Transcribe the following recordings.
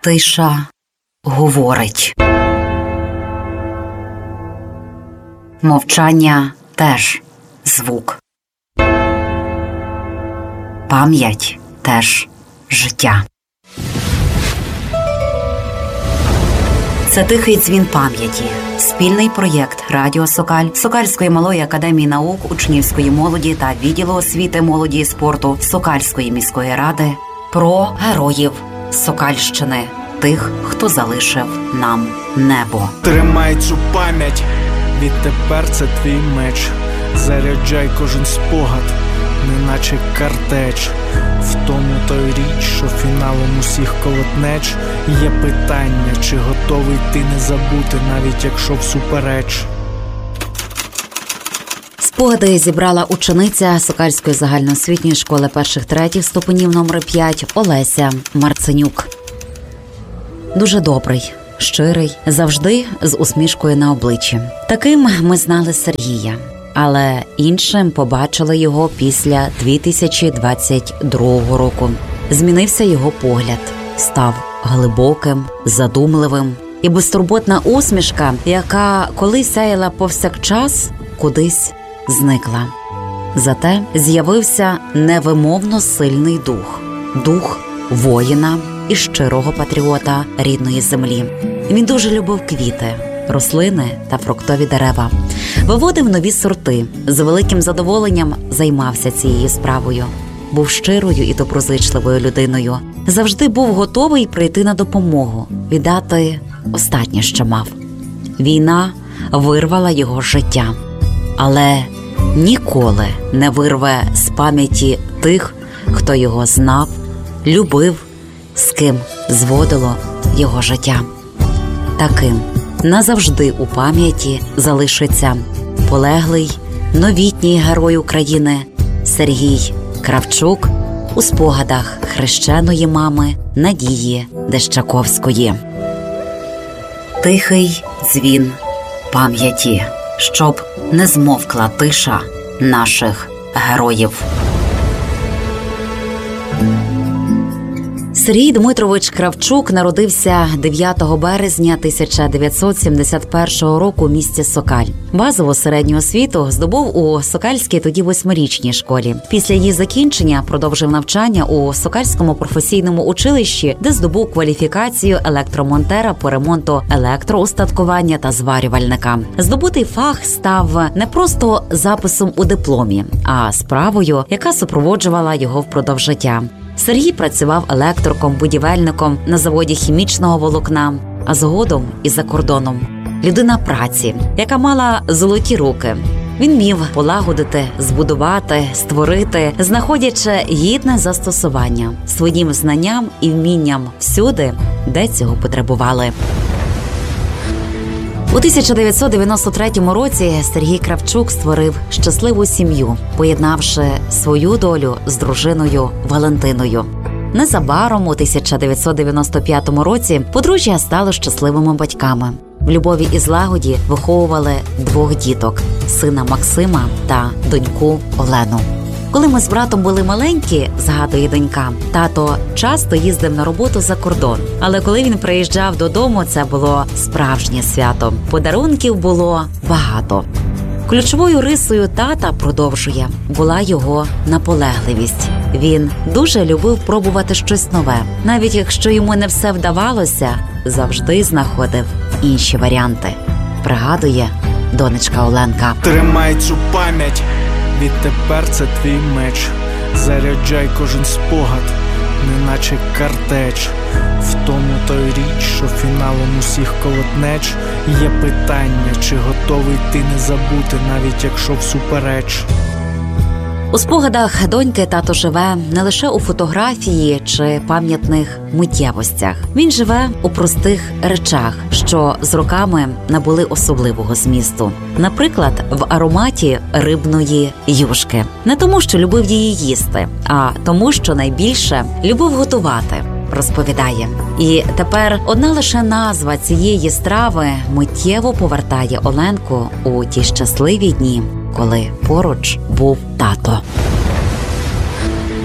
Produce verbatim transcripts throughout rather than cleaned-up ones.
Тиша говорить. Мовчання теж звук. Пам'ять теж життя. Це «Тихий дзвін пам'яті» – спільний проєкт Радіо Сокаль, Сокальської малої академії наук, учнівської молоді та відділу освіти, молоді і спорту Сокальської міської ради про героїв Сокальщини, тих, хто залишив нам небо. Тримай цю пам'ять, відтепер це твій меч. Заряджай кожен спогад, неначе картеч. В тому той річ, що фіналом усіх колотнеч є питання, чи готовий ти не забути, навіть якщо всупереч. Спогади зібрала учениця Сокальської загальноосвітньої школи перших-третіх ступенів номер п'ять Олеся Марценюк. Дуже добрий, щирий, завжди з усмішкою на обличчі. Таким ми знали Сергія. Але іншим побачили його після дві тисячі двадцять другого року. Змінився його погляд, став глибоким, задумливим. І безтурботна усмішка, яка колись сяяла повсякчас, кудись зникла. Зате з'явився невимовно сильний дух. Дух воїна і щирого патріота рідної землі. Він дуже любив квіти, рослини та фруктові дерева. Виводив нові сорти, з великим задоволенням займався цією справою. Був щирою і доброзичливою людиною. Завжди був готовий прийти на допомогу, віддати останнє, що мав. Війна вирвала його життя. Але ніколи не вирве з пам'яті тих, хто його знав, любив, з ким зводило його життя. Таким назавжди у пам'яті залишиться полеглий новітній герой України Сергій Кравчук у спогадах хрещеної мами Надії Дещаковської. Тихий дзвін пам'яті, щоб не змовкла тиша наших героїв. Сергій Дмитрович Кравчук народився дев'ятого березня тисяча дев'ятсот сімдесят першого року у місті Сокаль. Базову середню освіту здобув у Сокальській тоді восьмирічній школі. Після її закінчення продовжив навчання у Сокальському професійному училищі, де здобув кваліфікацію електромонтера по ремонту електроустаткування та зварювальника. Здобутий фах став не просто записом у дипломі, а справою, яка супроводжувала його впродовж життя. Сергій працював електриком, будівельником на заводі хімічного волокна, а згодом і за кордоном. Людина праці, яка мала золоті руки. Він вмів полагодити, збудувати, створити, знаходячи гідне застосування своїм знанням і вмінням всюди, де цього потребували. У тисяча дев'ятсот дев'яносто третьому році Сергій Кравчук створив щасливу сім'ю, поєднавши свою долю з дружиною Валентиною. Незабаром у тисяча дев'ятсот дев'яносто п'ятому році подружжя стало щасливими батьками. В любові і злагоді виховували двох діток – сина Максима та доньку Олену. Коли ми з братом були маленькі, згадує донька, тато часто їздив на роботу за кордон. Але коли він приїжджав додому, це було справжнє свято. Подарунків було багато. Ключовою рисою тата, продовжує, була його наполегливість. Він дуже любив пробувати щось нове. Навіть якщо йому не все вдавалося, завжди знаходив інші варіанти. Пригадує донечка Оленка. Тримай цю пам'ять, відтепер це твій меч. Заряджай кожен спогад, неначе картеч. В тому той річ, що фіналом усіх колотнеч є питання, чи готовий ти не забути, навіть якщо всупереч. У спогадах доньки тато живе не лише у фотографії чи пам'ятних миттєвостях. Він живе у простих речах, що з роками набули особливого змісту. Наприклад, в ароматі рибної юшки. Не тому, що любив її їсти, а тому, що найбільше любив готувати, розповідає. І тепер одна лише назва цієї страви миттєво повертає Оленку у ті щасливі дні, коли поруч був тато.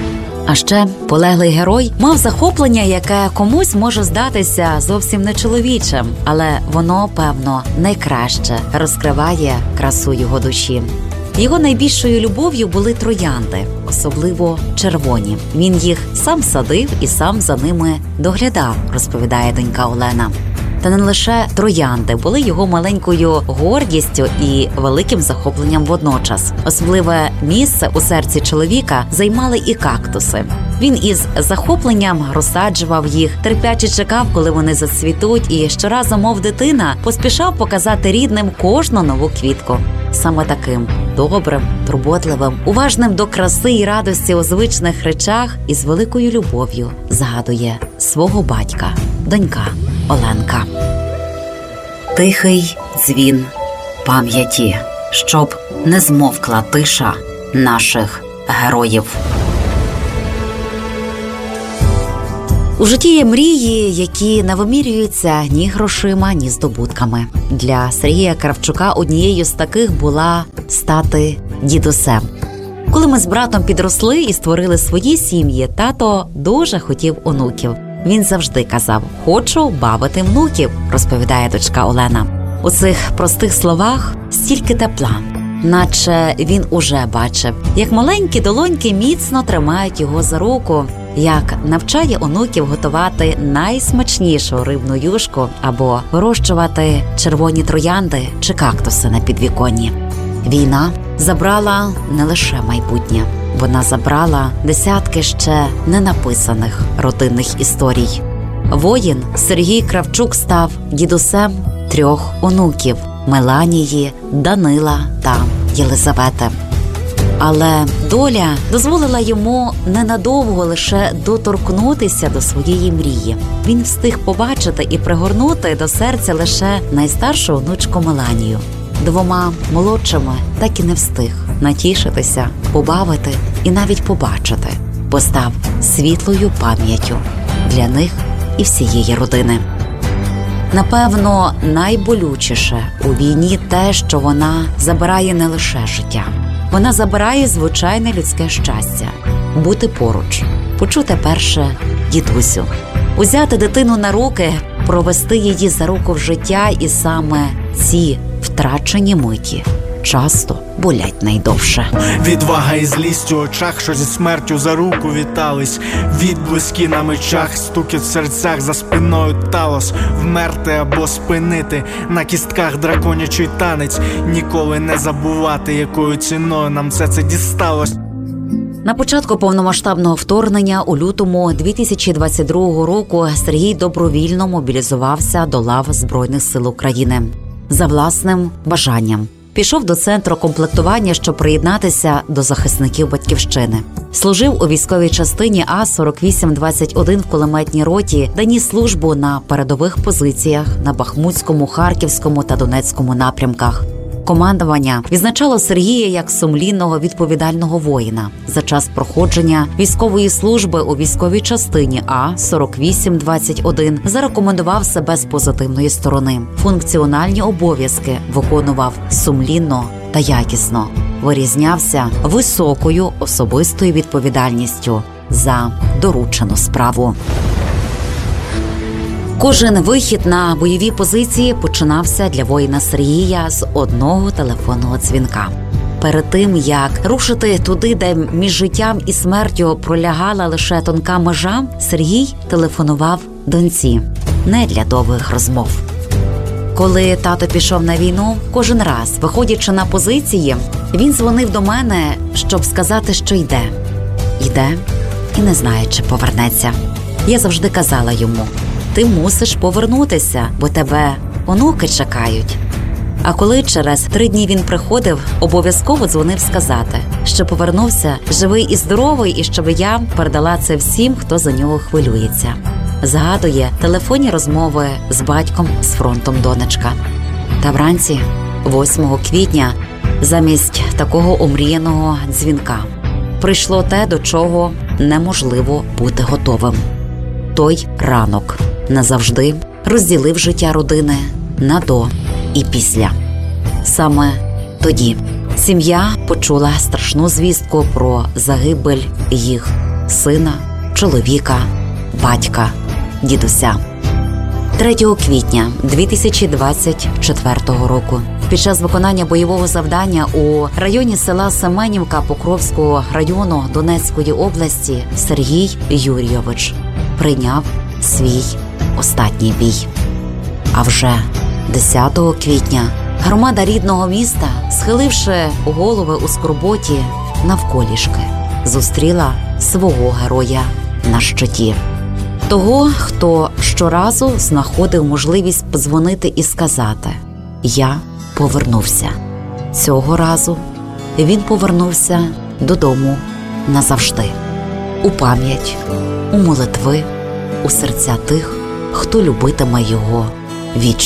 А ще полеглий герой мав захоплення, яке комусь може здатися зовсім нечоловічим, але воно, певно, найкраще розкриває красу його душі. Його найбільшою любов'ю були троянди, особливо червоні. Він їх сам садив і сам за ними доглядав, розповідає донька Олена. Та не лише троянди були його маленькою гордістю і великим захопленням водночас. Особливе місце у серці чоловіка займали і кактуси. Він із захопленням розсаджував їх, терпляче чекав, коли вони зацвітуть, і щоразу, мов дитина, поспішав показати рідним кожну нову квітку. Саме таким добрим, турботливим, уважним до краси і радості у звичних речах і з великою любов'ю згадує свого батька, донька Оленка. Тихий дзвін пам'яті, щоб не змовкла тиша наших героїв. У житті є мрії, які не вимірюються ні грошима, ні здобутками. Для Сергія Кравчука однією з таких була стати дідусем. Коли ми з братом підросли і створили свої сім'ї, тато дуже хотів онуків. Він завжди казав: «Хочу бавити внуків», розповідає дочка Олена. У цих простих словах стільки тепла, наче він уже бачив, як маленькі долоньки міцно тримають його за руку, як навчає онуків готувати найсмачнішу рибну юшку або вирощувати червоні троянди чи кактуси на підвіконні. Війна забрала не лише майбутнє. Вона забрала десятки ще ненаписаних родинних історій. Воїн Сергій Кравчук став дідусем трьох онуків – Меланії, Данила та Єлизавети. Але доля дозволила йому ненадовго лише доторкнутися до своєї мрії. Він встиг побачити і пригорнути до серця лише найстаршу онучку Меланію. Двома молодшими так і не встиг натішитися, побавити і навіть побачити, бо став світлою пам'яттю для них і всієї родини. Напевно, найболючіше у війні те, що вона забирає не лише життя. Вона забирає звичайне людське щастя – бути поруч, почути перше дідусю, узяти дитину на руки, провести її за руку в життя, і саме ці втрачені миті часто болять найдовше. Відвага і злість у очах, що зі смертю за руку вітались. Відблиски на мечах, стукіт в серцях, за спиною талос. Вмерти або спинити, на кістках драконячий танець. Ніколи не забувати, якою ціною нам все це дісталось. На початку повномасштабного вторгнення у лютому дві тисячі двадцять другого року Сергій добровільно мобілізувався до лав Збройних сил України. За власним бажанням пішов до центру комплектування, щоб приєднатися до захисників Батьківщини. Служив у військовій частині А сорок вісім двадцять один в кулеметній роті, де ніс службу на передових позиціях на Бахмутському, Харківському та Донецькому напрямках. Командування відзначало Сергія як сумлінного, відповідального воїна. За час проходження військової служби у військовій частині А сорок вісім двадцять один зарекомендував себе з позитивної сторони. Функціональні обов'язки виконував сумлінно та якісно. Вирізнявся високою особистою відповідальністю за доручену справу. Кожен вихід на бойові позиції починався для воїна Сергія з одного телефонного дзвінка. Перед тим, як рушити туди, де між життям і смертю пролягала лише тонка межа, Сергій телефонував доньці. Не для довгих розмов. Коли тато пішов на війну, кожен раз, виходячи на позиції, він дзвонив до мене, щоб сказати, що йде. Йде і не знає, чи повернеться. Я завжди казала йому: ти мусиш повернутися, бо тебе онуки чекають. А коли через три дні він приходив, обов'язково дзвонив сказати, що повернувся живий і здоровий, і щоб я передала це всім, хто за нього хвилюється. Згадує телефонні розмови з батьком з фронтом донечка. Та вранці, восьмого квітня, замість такого омріяного дзвінка прийшло те, до чого неможливо бути готовим. Той ранок назавжди розділив життя родини на до і після. Саме тоді сім'я почула страшну звістку про загибель їх сина, чоловіка, батька, дідуся. третього квітня дві тисячі двадцять четвертого року під час виконання бойового завдання у районі села Семенівка Покровського району Донецької області Сергій Юрійович прийняв свій останній бій. А вже десятого квітня громада рідного міста, схиливши голови у скорботі навколішки, зустріла свого героя на щиті. Того, хто щоразу знаходив можливість подзвонити і сказати «Я повернувся». Цього разу він повернувся додому назавжди. У пам'ять, у молитви, у серця тих, хто любитиме його вічно.